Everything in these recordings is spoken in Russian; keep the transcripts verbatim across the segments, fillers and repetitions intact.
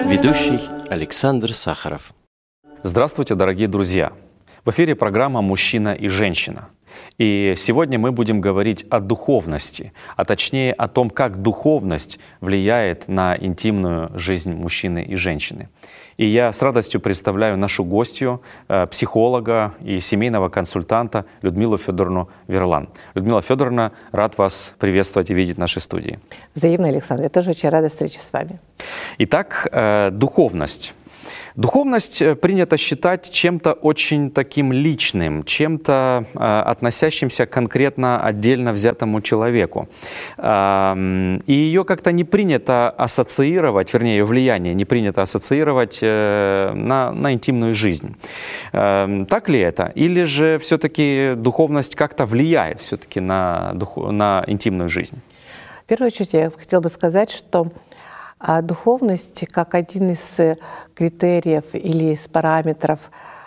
Ведущий Александр Сахаров. Здравствуйте, дорогие друзья! В эфире программа «Мужчина и женщина». И сегодня мы будем говорить о духовности, а точнее о том, как духовность влияет на интимную жизнь мужчины и женщины. И я с радостью представляю нашу гостью, психолога и семейного консультанта Людмилу Федоровну Верлан. Людмила Федоровна, рад вас приветствовать и видеть в нашей студии. Взаимно, Александр. Я тоже очень рада встрече с вами. Итак, духовность. Духовность принято считать чем-то очень таким личным, чем-то э, относящимся конкретно отдельно взятому человеку. Э, и ее как-то не принято ассоциировать, вернее, ее влияние не принято ассоциировать э, на, на интимную жизнь. Э, так ли это? Или же все-таки духовность как-то влияет все-таки на, духу, на интимную жизнь? В первую очередь я хотела бы сказать, что а духовность, как один из критериев или из параметров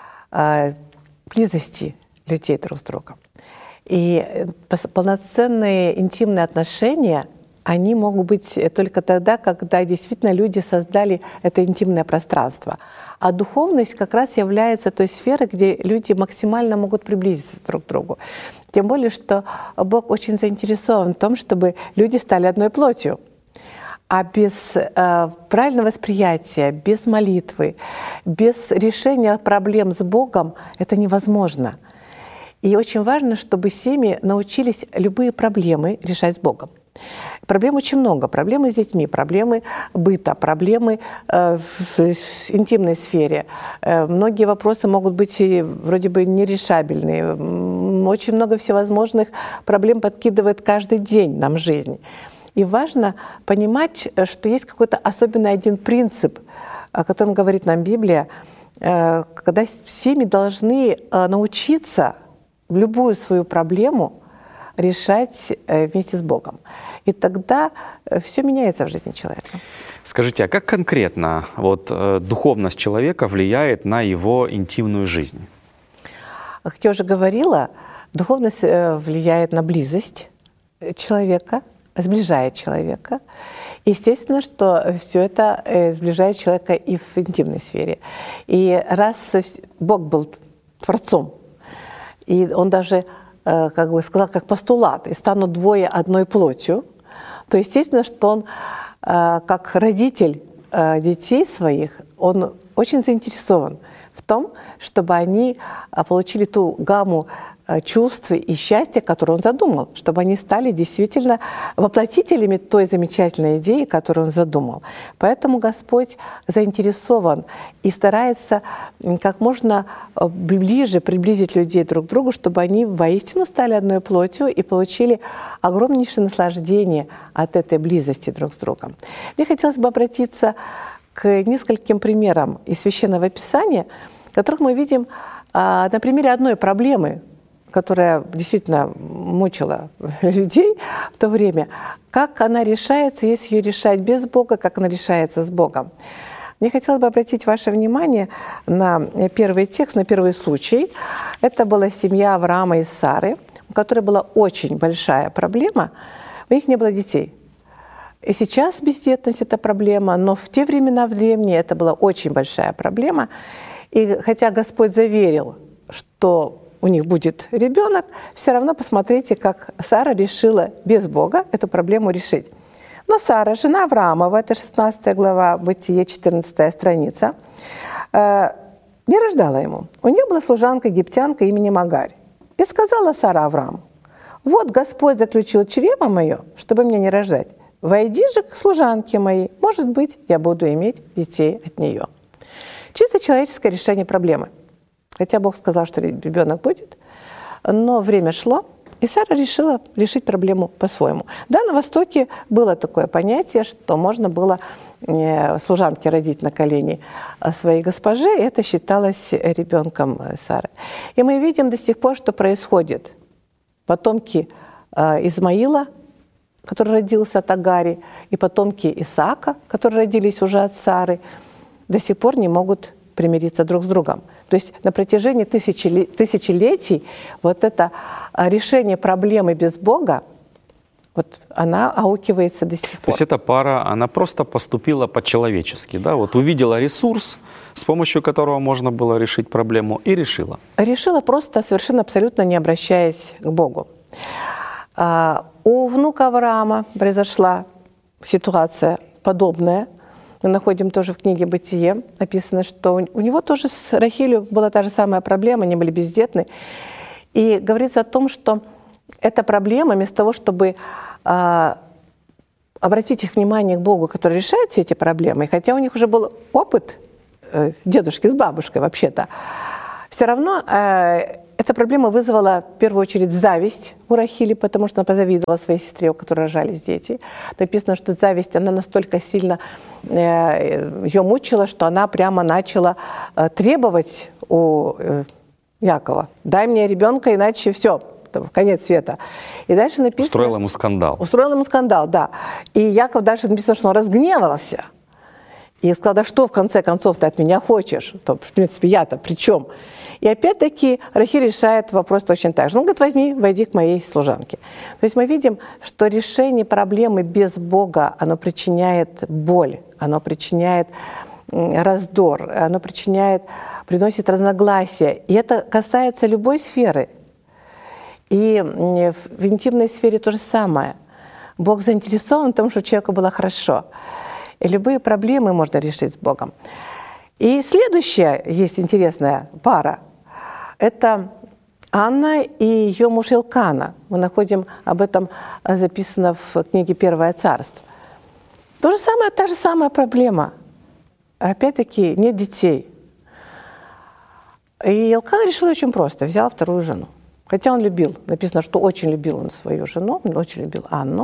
а, близости людей друг с другом. И полноценные интимные отношения, они могут быть только тогда, когда действительно люди создали это интимное пространство. А духовность как раз является той сферой, где люди максимально могут приблизиться друг к другу. Тем более, что Бог очень заинтересован в том, чтобы люди стали одной плотью. А без э, правильного восприятия, без молитвы, без решения проблем с Богом это невозможно. И очень важно, чтобы семьи научились любые проблемы решать с Богом. Проблем очень много. Проблемы с детьми, проблемы быта, проблемы э, в интимной сфере. Э, многие вопросы могут быть и вроде бы нерешабельные. Очень много всевозможных проблем подкидывает каждый день нам жизнь. И важно понимать, что есть какой-то особенный один принцип, о котором говорит нам Библия, когда семьи должны научиться любую свою проблему решать вместе с Богом. И тогда все меняется в жизни человека. Скажите, а как конкретно вот, духовность человека влияет на его интимную жизнь? Как я уже говорила, духовность влияет на близость человека, сближает человека. Естественно, что все это сближает человека и в интимной сфере. И раз Бог был Творцом, и Он даже, как бы сказал, как постулат, «и станут двое одной плотью», то естественно, что Он, как родитель детей своих, Он очень заинтересован в том, чтобы они получили ту гамму чувств и счастья, которые Он задумал, чтобы они стали действительно воплотителями той замечательной идеи, которую Он задумал. Поэтому Господь заинтересован и старается как можно ближе приблизить людей друг к другу, чтобы они воистину стали одной плотью и получили огромнейшее наслаждение от этой близости друг с другом. Мне хотелось бы обратиться к нескольким примерам из Священного Писания, в которых мы видим на примере одной проблемы, которая действительно мучила людей в то время, как она решается, если ее решать без Бога, как она решается с Богом. Мне хотелось бы обратить ваше внимание на первый текст, на первый случай. Это была семья Авраама и Сары, у которой была очень большая проблема. У них не было детей. И сейчас бездетность – это проблема, но в те времена, в древние, это была очень большая проблема. И хотя Господь заверил, что у них будет ребенок, все равно посмотрите, как Сара решила без Бога эту проблему решить. Но Сара, жена Авраамова, это шестнадцатая глава, Бытие, четырнадцатая страница, не рождала ему. У нее была служанка египтянка именем Агарь. И сказала Сара Аврааму: «Вот Господь заключил чрево мое, чтобы мне не рожать. Войди же к служанке моей, может быть, я буду иметь детей от нее». Чисто человеческое решение проблемы. Хотя Бог сказал, что ребенок будет, но время шло, и Сара решила решить проблему по-своему. Да, на Востоке было такое понятие, что можно было служанке родить на колени своей госпожи, и это считалось ребенком Сары. И мы видим до сих пор, что происходит. Потомки Измаила, который родился от Агари, и потомки Исаака, которые родились уже от Сары, до сих пор не могут примириться друг с другом. То есть на протяжении тысячелетий вот это решение проблемы без Бога, Вот она аукивается до сих пор. То есть эта пара, она просто поступила по-человечески, да? Вот увидела ресурс, с помощью которого можно было решить проблему, и решила. Решила просто совершенно абсолютно не обращаясь к Богу. А, у внука Авраама произошла ситуация подобная. Мы находим тоже в книге «Бытие». Написано, что у него тоже с Рахилью была та же самая проблема, они были бездетны. И говорится о том, что эта проблема, вместо того, чтобы а, обратить их внимание к Богу, который решает все эти проблемы, и хотя у них уже был опыт э, дедушки с бабушкой вообще-то, все равно э, эта проблема вызвала в первую очередь зависть у Рахили, потому что она позавидовала своей сестре, у которой рожались дети. Написано, что зависть, она настолько сильно э, ее мучила, что она прямо начала э, требовать у э, Якова: «Дай мне ребенка, иначе все, конец света». И дальше написано... Устроил ему скандал. Устроил ему скандал, да. И Яков дальше написано, что он разгневался. И сказал: да что в конце концов ты от меня хочешь? То, в принципе, я-то при чем? И опять-таки Рахиль решает вопрос точно так же. Он говорит: возьми, войди к моей служанке. То есть мы видим, что решение проблемы без Бога, оно причиняет боль, оно причиняет раздор, оно причиняет, приносит разногласия. И это касается любой сферы. И в интимной сфере то же самое. Бог заинтересован в том, чтобы человеку было хорошо. И любые проблемы можно решить с Богом. И следующая есть интересная пара. Это Анна и ее муж Илкана. Мы находим об этом записано в книге «Первое царство». То же самое, та же самая проблема. Опять-таки нет детей. И Илкан решил очень просто. Взял вторую жену. Хотя он любил, написано, что очень любил он свою жену, он очень любил Анну.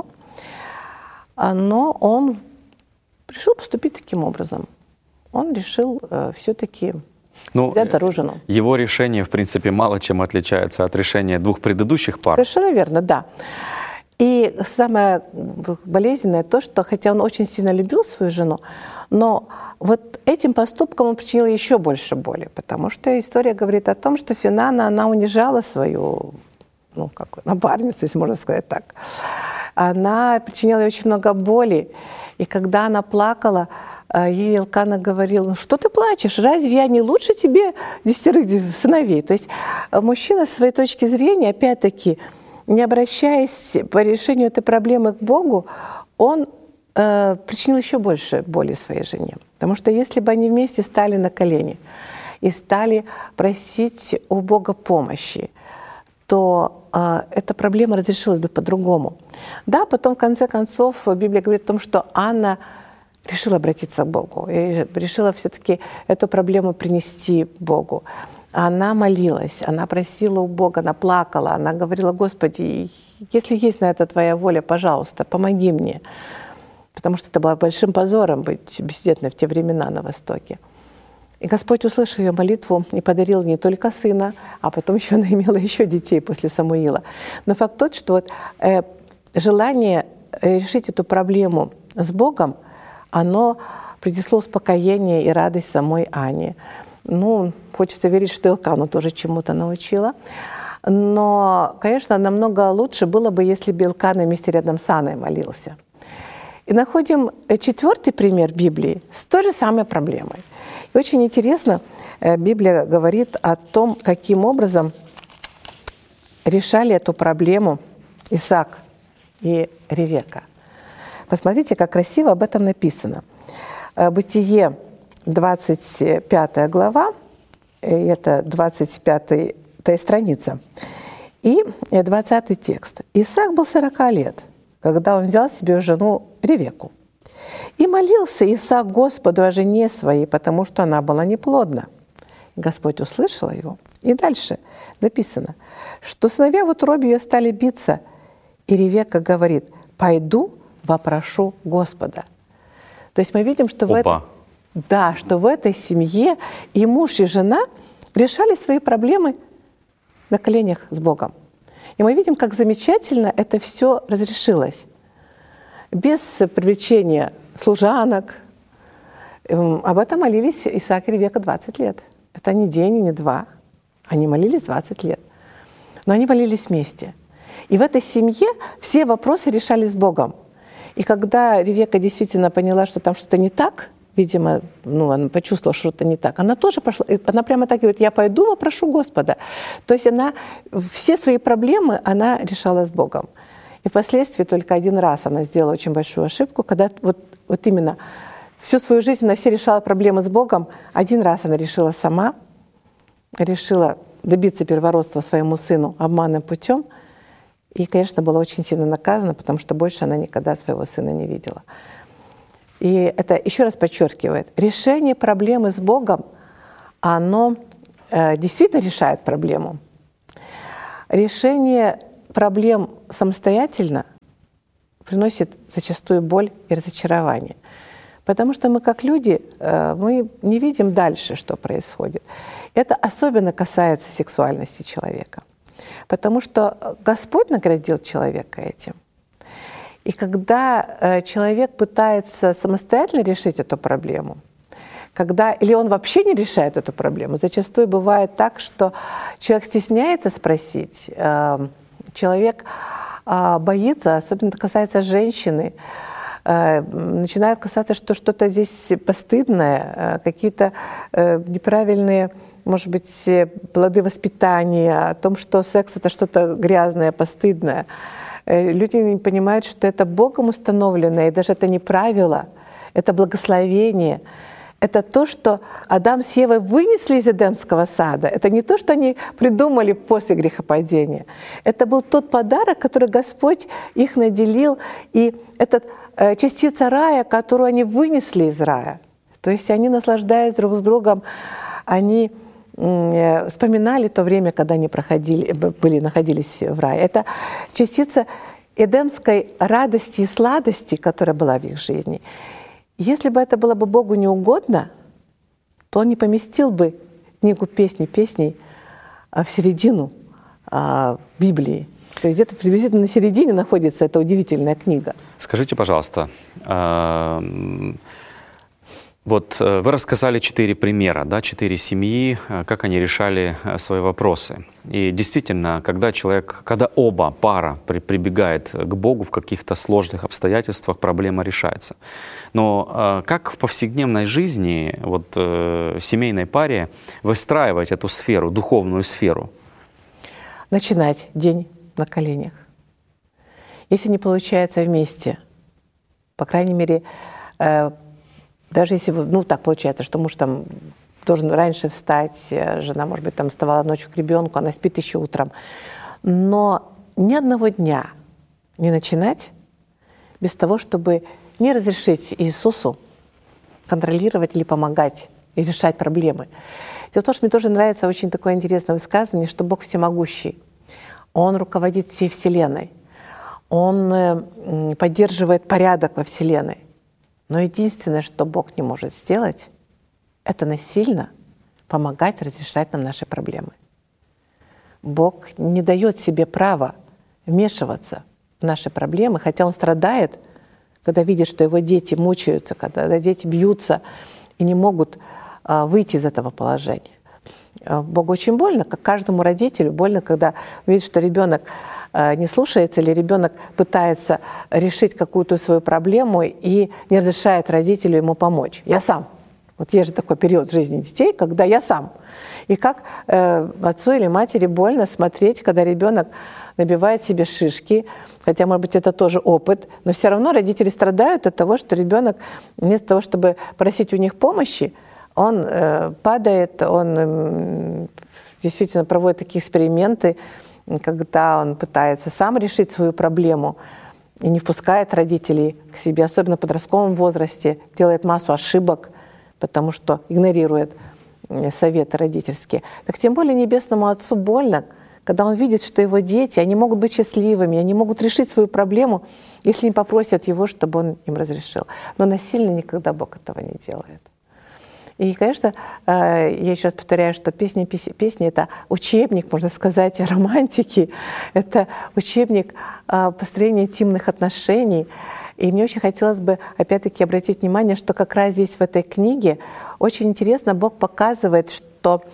Но он решил поступить таким образом. Он решил э, все-таки ну, взять вторую жену. Его решение, в принципе, мало чем отличается от решения двух предыдущих пар. Совершенно верно, да. И самое болезненное то, что хотя он очень сильно любил свою жену, но вот этим поступком он причинил еще больше боли, потому что история говорит о том, что Финана, она унижала свою, ну, как напарницу, если можно сказать так. Она причиняла ей очень много боли, и когда она плакала, ей Илкана говорил: ну что ты плачешь, разве я не лучше тебе десятерых сыновей? То есть мужчина с своей точки зрения, опять-таки, не обращаясь по решению этой проблемы к Богу, он э, причинил еще больше боли своей жене. Потому что если бы они вместе стали на колени и стали просить у Бога помощи, то э, эта проблема разрешилась бы по-другому. Да, потом в конце концов Библия говорит о том, что Анна решила обратиться к Богу, и решила все-таки эту проблему принести Богу. Она молилась, она просила у Бога, она плакала, она говорила: Господи, если есть на это Твоя воля, пожалуйста, помоги мне. Потому что это было большим позором быть бездетной в те времена на Востоке. И Господь услышал ее молитву и подарил не только сына, а потом еще она имела еще детей после Самуила. Но факт тот, что вот, э, желание решить эту проблему с Богом, оно принесло успокоение и радость самой Ане. Ну, хочется верить, что Илкану тоже чему-то научила. Но, конечно, намного лучше было бы, если бы Илкан вместе рядом с Анной молился. И находим четвертый пример Библии с той же самой проблемой. И очень интересно, Библия говорит о том, каким образом решали эту проблему Исаак и Ревекка. Посмотрите, как красиво об этом написано. Бытие, двадцать пятая глава, это двадцать пятая страница, и двадцатый текст. «Исаак был сорока лет, когда он взял себе жену Ревекку. И молился Исаак Господу о жене своей, потому что она была неплодна. Господь услышал его». И дальше написано, что сыновья в утробе ее стали биться, и Ревекка говорит: «Пойду вопрошу Господа». То есть мы видим, что в, этом, да, что в этой семье и муж, и жена решали свои проблемы на коленях с Богом. И мы видим, как замечательно это все разрешилось. Без привлечения служанок. Об этом молились Исаак и Ревекка двадцать лет. Это не день и не два. Они молились двадцать лет. Но они молились вместе. И в этой семье все вопросы решались с Богом. И когда Ревекка действительно поняла, что там что-то не так, видимо, ну, она почувствовала, что что-то не так, она тоже пошла, она прямо так говорит: я пойду вопрошу Господа. То есть она все свои проблемы она решала с Богом. И впоследствии только один раз она сделала очень большую ошибку, когда вот, вот именно всю свою жизнь она все решала проблемы с Богом. Один раз она решила сама, решила добиться первородства своему сыну обманным путем. И, конечно, была очень сильно наказана, потому что больше она никогда своего сына не видела. И это еще раз подчеркивает, решение проблемы с Богом, оно э, действительно решает проблему. Решение проблем самостоятельно приносит зачастую боль и разочарование. Потому что мы, как люди, э, мы не видим дальше, что происходит. Это особенно касается сексуальности человека. Потому что Господь наградил человека этим. И когда человек пытается самостоятельно решить эту проблему, когда, или он вообще не решает эту проблему, зачастую бывает так, что человек стесняется спросить, человек боится, особенно это касается женщины, начинает касаться, что что-то здесь постыдное, какие-то неправильные, может быть, плоды воспитания, о том, что секс — это что-то грязное, постыдное. Люди не понимают, что это Богом установленное, и даже это не правило, это благословение. Это то, что Адам с Евой вынесли из Эдемского сада. Это не то, что они придумали после грехопадения. Это был тот подарок, который Господь их наделил, и это частица рая, которую они вынесли из рая. То есть они, наслаждаясь друг с другом, они вспоминали то время, когда они проходили, были, находились в рае. Это частица эдемской радости и сладости, которая была в их жизни. Если бы это было бы Богу не угодно, то Он не поместил бы книгу «Песни песней» в середину Библии. То есть где-то приблизительно на середине находится эта удивительная книга. Скажите, пожалуйста, вот вы рассказали четыре примера, да, четыре семьи, как они решали свои вопросы. И действительно, когда человек, когда оба пара при, прибегает к Богу в каких-то сложных обстоятельствах, проблема решается. Но как в повседневной жизни, вот, семейной паре выстраивать эту сферу, духовную сферу? Начинать день на коленях. Если не получается вместе, по крайней мере, даже если, ну, так получается, что муж там должен раньше встать, жена, может быть, там вставала ночью к ребенку, она спит еще утром. Но ни одного дня не начинать без того, чтобы не разрешить Иисусу контролировать или помогать и решать проблемы. Дело в том, что мне тоже нравится очень такое интересное высказывание, что Бог всемогущий. Он руководит всей Вселенной. Он поддерживает порядок во Вселенной. Но единственное, что Бог не может сделать, это насильно помогать разрешать нам наши проблемы. Бог не дает себе права вмешиваться в наши проблемы, хотя Он страдает, когда видит, что Его дети мучаются, когда дети бьются и не могут а, выйти из этого положения. Богу очень больно, как каждому родителю больно, когда видит, что ребенок не слушается или ребенок пытается решить какую-то свою проблему и не разрешает родителю ему помочь. Я сам. Вот есть же такой период в жизни детей, когда я сам. И как э, отцу или матери больно смотреть, когда ребенок набивает себе шишки, хотя, может быть, это тоже опыт, но все равно родители страдают от того, что ребенок вместо того, чтобы просить у них помощи, он э, падает, он э, действительно проводит такие эксперименты, когда он пытается сам решить свою проблему и не впускает родителей к себе, особенно в подростковом возрасте, делает массу ошибок, потому что игнорирует советы родительские. Так тем более Небесному Отцу больно, когда он видит, что его дети, они могут быть счастливыми, они могут решить свою проблему, если не попросят его, чтобы он им разрешил. Но насильно никогда Бог этого не делает. И, конечно, я еще раз повторяю, что песни, песни — это учебник, можно сказать, романтики, это учебник построения интимных отношений. И мне очень хотелось бы, опять-таки, обратить внимание, что как раз здесь, в этой книге, очень интересно Бог показывает, что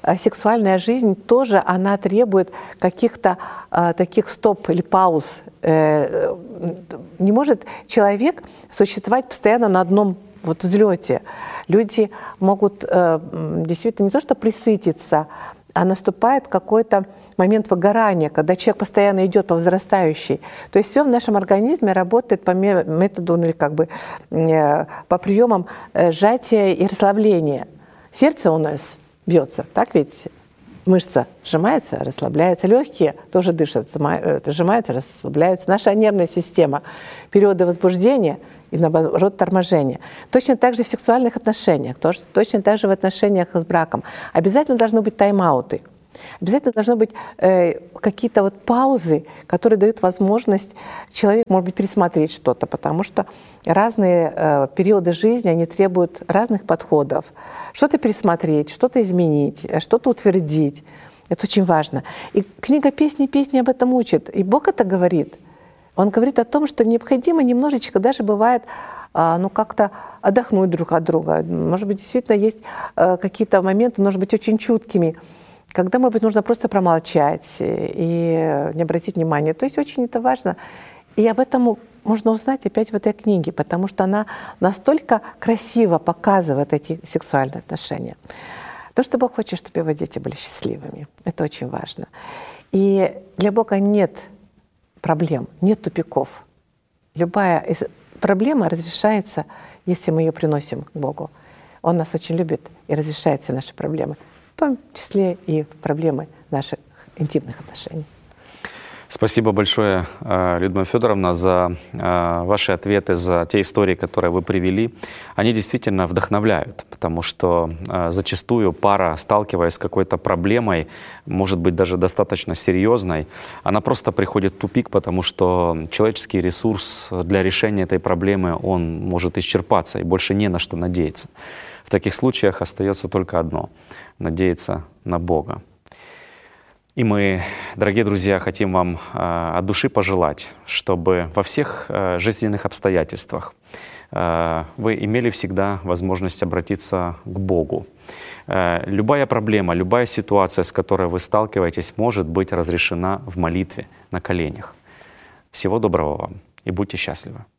сексуальная жизнь тоже, она требует каких-то э, таких стоп или пауз. Э, не может человек существовать постоянно на одном вот взлете. Люди могут э, действительно не то что присытиться, а наступает какой-то момент выгорания, когда человек постоянно идет по возрастающей. То есть все в нашем организме работает по методу, ну, или как бы э, по приемам э, сжатия и расслабления. Сердце у нас бьется, так ведь? Мышца сжимается, расслабляется, легкие тоже дышат, сжимаются, расслабляются. Наша нервная система, периоды возбуждения и, наоборот, торможения. Точно так же в сексуальных отношениях, точно так же в отношениях с браком. Обязательно должны быть тайм-ауты. Обязательно должны быть э, какие-то вот паузы, которые дают возможность человеку, может быть, пересмотреть что-то, потому что разные э, периоды жизни, они требуют разных подходов. Что-то пересмотреть, что-то изменить, что-то утвердить. Это очень важно. И книга «Песни, песни» об этом учит. И Бог это говорит. Он говорит о том, что необходимо немножечко, даже бывает, э, ну как-то отдохнуть друг от друга. Может быть, действительно есть э, какие-то моменты, нужно быть очень чуткими, когда, может быть, нужно просто промолчать и не обратить внимания. То есть очень это важно. И об этом можно узнать опять в этой книге, потому что она настолько красиво показывает эти сексуальные отношения. То, что Бог хочет, чтобы его дети были счастливыми. Это очень важно. И для Бога нет проблем, нет тупиков. Любая проблема разрешается, если мы ее приносим к Богу. Он нас очень любит и разрешает все наши проблемы, в том числе и проблемы наших интимных отношений. Спасибо большое, Людмила Федоровна, за ваши ответы, за те истории, которые вы привели. Они действительно вдохновляют, потому что зачастую пара, сталкиваясь с какой-то проблемой, может быть даже достаточно серьезной, она просто приходит в тупик, потому что человеческий ресурс для решения этой проблемы, он может исчерпаться, и больше не на что надеяться. В таких случаях остается только одно — надеяться на Бога. И мы, дорогие друзья, хотим вам э, от души пожелать, чтобы во всех э, жизненных обстоятельствах э, вы имели всегда возможность обратиться к Богу. Э, любая проблема, любая ситуация, с которой вы сталкиваетесь, может быть разрешена в молитве на коленях. Всего доброго вам и будьте счастливы.